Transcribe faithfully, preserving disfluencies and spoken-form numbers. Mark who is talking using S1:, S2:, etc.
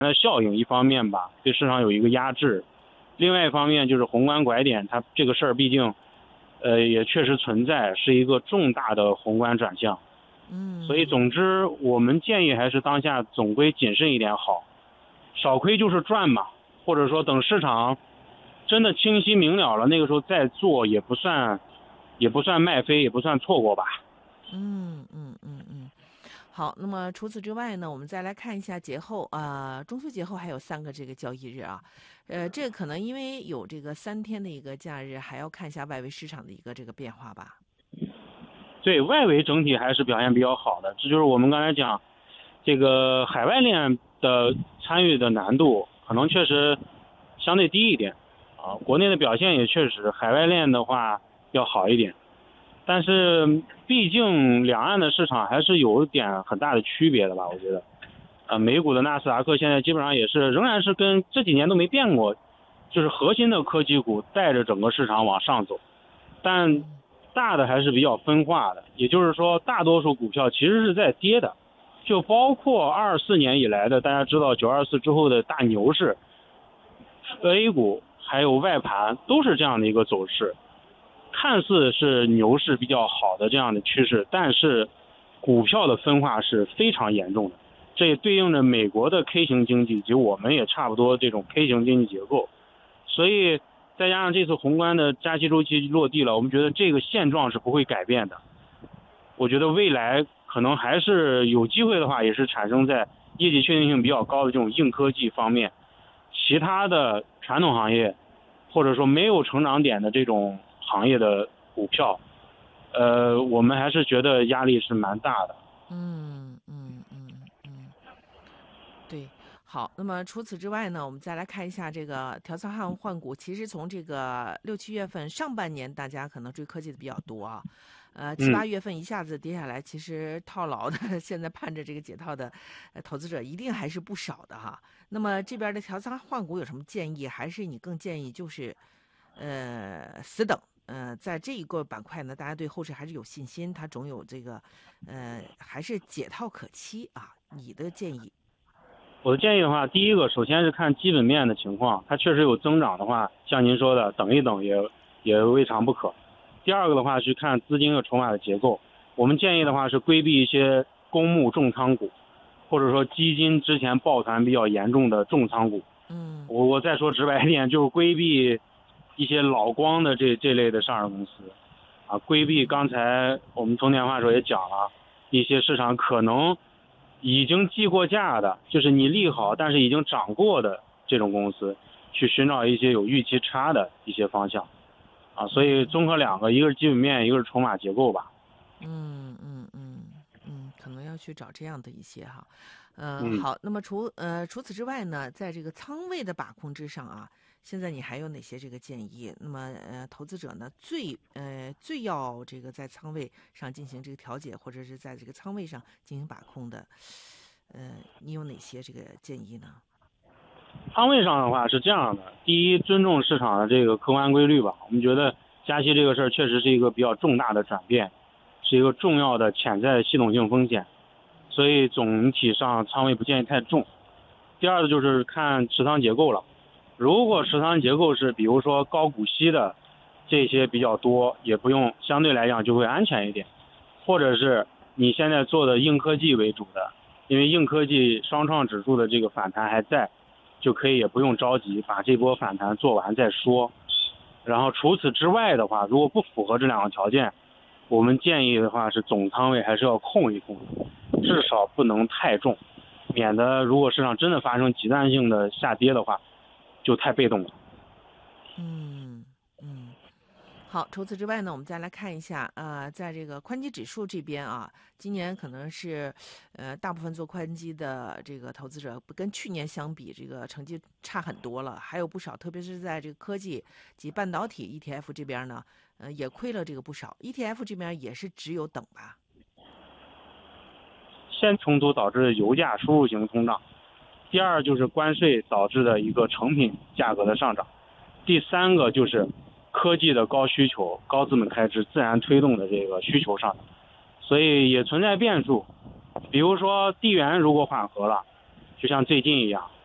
S1: 的效应，一方面吧对市场有一个压制，另外一方面就是宏观拐点，它这个事儿毕竟，呃也确实存在，是一个重大的宏观转向。
S2: 嗯，
S1: 所以总之我们建议还是当下总归谨慎一点好，少亏就是赚嘛，或者说等市场真的清晰明了了，那个时候再做也不算也不算卖飞，也不算错过吧。
S2: 嗯嗯嗯嗯，好。那么除此之外呢，我们再来看一下节后啊、呃中秋节后还有三个这个交易日啊，呃，这个可能因为有这个三天的一个假日，还要看一下外围市场的一个这个变化吧。
S1: 对外围整体还是表现比较好的，这就是我们刚才讲这个海外链的参与的难度可能确实相对低一点啊，国内的表现也确实海外链的话要好一点，但是毕竟两岸的市场还是有点很大的区别的吧，我觉得。呃，美股的纳斯达克现在基本上也是仍然是跟这几年都没变过，就是核心的科技股带着整个市场往上走，但大的还是比较分化的，也就是说大多数股票其实是在跌的，就包括二四年以来的大家知道九二四之后的大牛市 A 股还有外盘都是这样的一个走势，看似是牛市比较好的这样的趋势，但是股票的分化是非常严重的，这也对应着美国的 K 型经济以及我们也差不多这种 K 型经济结构，所以再加上这次宏观的加息周期落地了，我们觉得这个现状是不会改变的。我觉得未来可能还是有机会的话，也是产生在业绩确定性比较高的这种硬科技方面，其他的传统行业或者说没有成长点的这种行业的股票，呃，我们还是觉得压力是蛮大的。
S2: 嗯嗯嗯嗯，对。好，那么除此之外呢，我们再来看一下这个调仓换换股。其实从这个六七月份上半年，大家可能追科技的比较多啊，呃，七
S1: 嗯，
S2: 八月份一下子跌下来，其实套牢的，现在盼着这个解套的，呃，投资者一定还是不少的哈。那么这边的调仓换股有什么建议？还是你更建议就是，呃，死等？呃，在这一个板块呢，大家对后市还是有信心，它总有这个，呃，还是解套可期啊。你的建议？
S1: 我的建议的话，第一个首先是看基本面的情况，它确实有增长的话，像您说的，等一等也也未尝不可。第二个的话是看资金和筹码的结构，我们建议的话是规避一些公募重仓股，或者说基金之前抱团比较严重的重仓股。
S2: 嗯
S1: 我我再说直白一点，就是规避一些老光的这这类的上市公司，啊，规避刚才我们通电话时候也讲了，一些市场可能已经计过价的，就是你利好但是已经涨过的这种公司，去寻找一些有预期差的一些方向，啊，所以综合两个，一个是基本面，一个是筹码结构吧。
S2: 嗯嗯嗯嗯，可能要去找这样的一些哈。呃，
S1: 嗯。
S2: 好。那么除呃除此之外呢，在这个仓位的把控之上啊，现在你还有哪些这个建议？那么呃，投资者呢最呃最要这个在仓位上进行这个调节，或者是在这个仓位上进行把控的，呃，你有哪些这个建议呢？
S1: 仓位上的话是这样的，第一，尊重市场的这个客观规律吧。我们觉得加息这个事儿确实是一个比较重大的转变，是一个重要的潜在的系统性风险，所以总体上仓位不建议太重。第二个就是看持仓结构了，如果持仓结构是比如说高股息的这些比较多，也不用，相对来讲就会安全一点，或者是你现在做的硬科技为主的，因为硬科技双创指数的这个反弹还在，就可以也不用着急，把这波反弹做完再说。然后除此之外的话，如果不符合这两个条件，我们建议的话是总仓位还是要控一控，至少不能太重，免得如果市场真的发生极端性的下跌的话，就太被动了。
S2: 嗯嗯。好，除此之外呢，我们再来看一下，呃，在这个宽基指数这边啊，今年可能是，呃，大部分做宽基的这个投资者跟去年相比，这个成绩差很多了，还有不少，特别是在这个科技及半导体 E T F 这边呢，呃，也亏了这个不少。E T F 这边也是只有等吧。
S1: 先冲突导致油价输入型通胀，第二就是关税导致的一个成品价格的上涨，第三个就是科技的高需求、高资本开支自然推动的这个需求上涨，所以也存在变数。比如说地缘如果缓和了，就像最近一样，